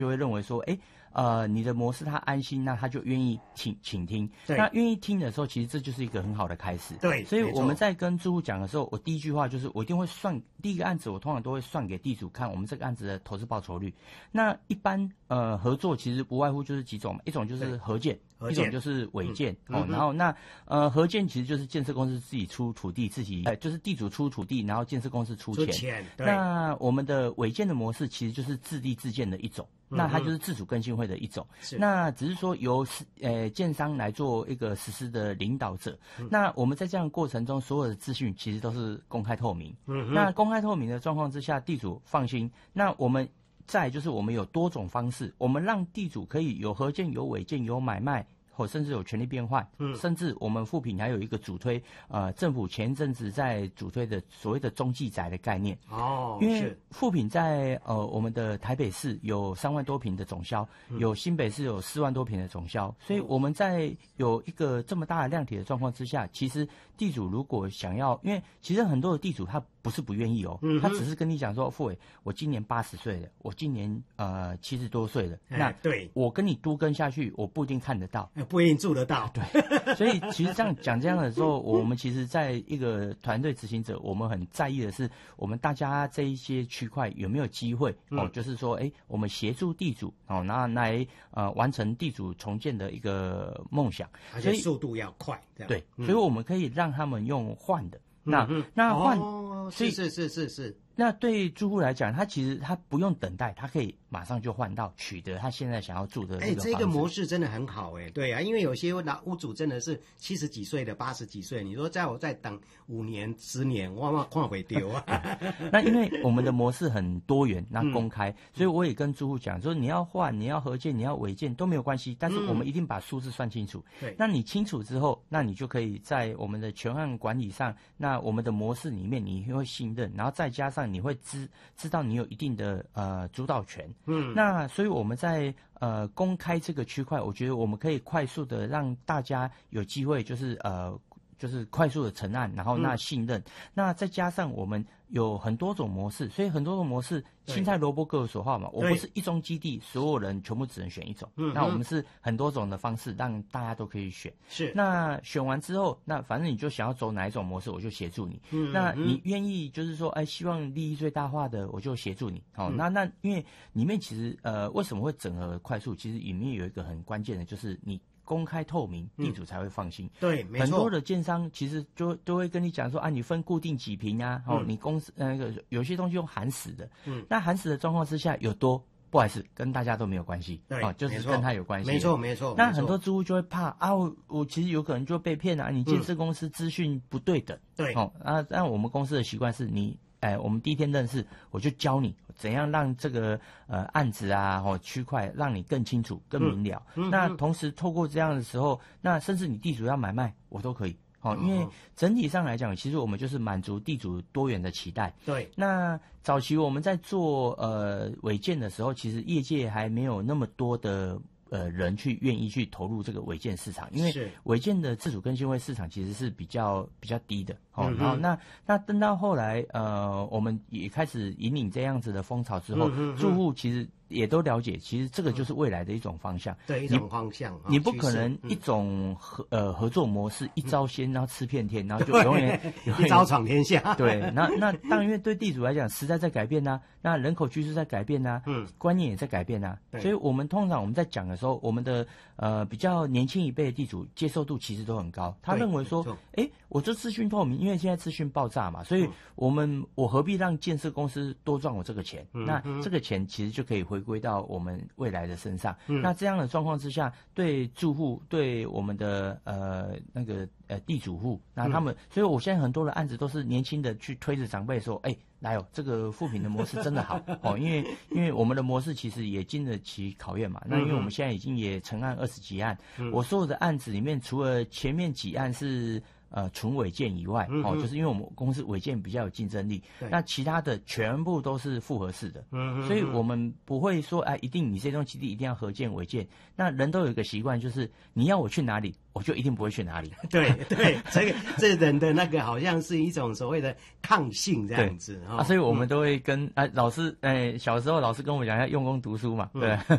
就会认为说，你的模式他安心，那他就愿意倾听。 对， 那愿意听的时候，其实这就是一个很好的开始。 对， 所以我们在跟住户讲的时候，我第一句话就是我一定会算第一个案子，我通常都会算给地主看我们这个案子的投资报酬率。那一般合作其实不外乎就是几种嘛，一种就是合建，一种就是违建然后那合建其实就是建设公司自己出土地，自己就是地主出土地，然后建设公司出钱。那我们的违建的模式其实就是自地自建的一种。那它就是自主更新会的一种，那只是说由建商来做一个实施的领导者。那我们在这样的过程中，所有的资讯其实都是公开透明。那公开透明的状况之下，地主放心。那我们再来就是我们有多种方式，我们让地主可以有合建、有违建、有买卖。或甚至有权利变换，甚至我们富品还有一个主推，政府前一阵子在主推的所谓的中继宅的概念。因为富品在我们的台北市有3万多坪的总销，有新北市有4万多坪的总销，所以我们在有一个这么大的量体的状况之下，其实地主如果想要，因为其实很多的地主他不是不愿意他只是跟你讲说，富伟，我今年80岁了，我今年70多岁了，那对我跟你都跟下去，我不一定看得到。 不一定住得到， 对，所以其实这样讲这样的时候，我们其实在一个团队执行者，我们很在意的是，我们大家这一些区块有没有机会就是说，我们协助地主那来完成地主重建的一个梦想， 而且速度要快，这样对，所以我们可以让他们用换的，那换， 是。 那对住户来讲，他其实他不用等待，他可以马上就换到取得他现在想要住的这个房子。 这个模式真的很好对啊，因为有些老屋主真的是70几岁的、80几岁，你说叫我再等5年、10年，我看不丢啊。 那因为我们的模式很多元，那公开，所以我也跟住户讲说，你要换、你要合建、你要违建都没有关系，但是我们一定把数字算清楚。 对， 那你清楚之后，那你就可以在我们的全案管理上，那我们的模式里面你会信任，然后再加上你会知道你有一定的主导权。那所以我们在公开这个区块，我觉得我们可以快速的让大家有机会，就是快速的成案，然后那信任，那再加上我们有很多种模式，所以很多种模式，青菜萝卜各有所好嘛。我不是一中基地，所有人全部只能选一种。那我们是很多种的方式，让大家都可以选。 是。那选完之后，那反正你就想要走哪一种模式，我就协助你。那你愿意就是说，希望利益最大化的，我就协助你。那因为里面其实为什么会整合快速？其实里面有一个很关键的，就是你公开透明，地主才会放心。 对，没错。 很多的建商其实都会跟你讲说你分固定几坪啊，你公司那个有些东西用含死的，那含死的状况之下有多，不好意思，跟大家都没有关系， 对， 就是跟他有关系。 没错。 那很多租户就会怕我其实有可能就被骗你建设公司资讯不对等。 对， 那我们公司的习惯是我们第一天认识，我就教你怎样让这个案子区块让你更清楚、更明了。那同时透过这样的时候，那甚至你地主要买卖，我都可以。因为整体上来讲，其实我们就是满足地主多元的期待。 对。 那早期我们在做违建的时候，其实业界还没有那么多的人愿意去投入这个违建市场，因为违建的自主更新会市场其实是比较低的。然后那等到后来我们也开始引领这样子的风潮之后，住户其实也都了解，其实这个就是未来的一种方向。 对，一种方向。 你不可能一种合作模式一招鲜，然后吃遍天，然后就永远一招闯天下。 对，那当然因为对地主来讲，时代在改变那人口趋势在改变观念也在改变所以我们通常在讲的时候，我们的比较年轻一辈的地主接受度其实都很高，他认为说，我这资讯透明，因为现在资讯爆炸嘛，所以我何必让建设公司多赚我这个钱？那这个钱其实就可以回归到我们未来的身上。那这样的状况之下，对住户，对我们的地主户，那他们，所以我现在很多的案子都是年轻的去推着长辈说，来这个富品的模式真的好因为我们的模式其实也经得起考验嘛。那因为我们现在已经也成案20几案，我所有的案子里面，除了前面几案是纯违建以外，就是因为我们公司违建比较有竞争力，那其他的全部都是复合式的，所以我们不会说一定你这栋基地一定要合建违建。那人都有一个习惯，就是你要我去哪里，我就一定不会去哪里。 对，这人的那个好像是一种所谓的抗性这样子所以我们都会跟老师，小时候老师跟我们讲要用功读书嘛，对。